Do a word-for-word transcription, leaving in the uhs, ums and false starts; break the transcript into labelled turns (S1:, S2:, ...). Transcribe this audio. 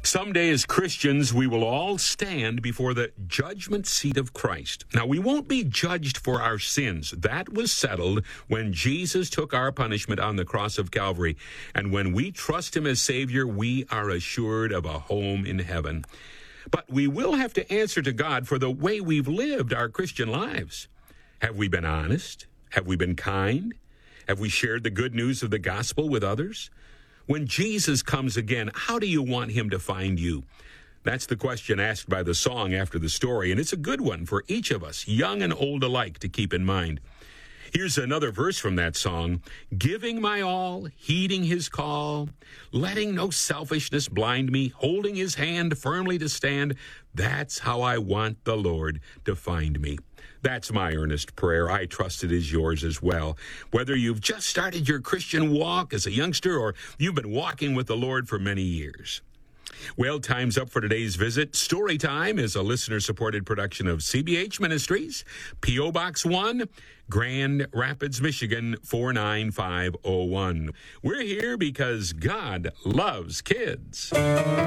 S1: Someday as Christians, we will all stand before the judgment seat of Christ. Now, we won't be judged for our sins. That was settled when Jesus took our punishment on the cross of Calvary. And when we trust him as Savior, we are assured of a home in heaven. But we will have to answer to God for the way we've lived our Christian lives. Have we been honest? Have we been kind? Have we shared the good news of the gospel with others? When Jesus comes again, how do you want him to find you? That's the question asked by the song after the story, and it's a good one for each of us, young and old alike, to keep in mind. Here's another verse from that song. Giving my all, heeding his call, letting no selfishness blind me, holding his hand firmly to stand, that's how I want the Lord to find me. That's my earnest prayer. I trust it is yours as well. Whether you've just started your Christian walk as a youngster or you've been walking with the Lord for many years. Well, time's up for today's visit. Story Time is a listener-supported production of C B H Ministries, P O. Box one, Grand Rapids, Michigan, four nine five oh one. We're here because God loves kids.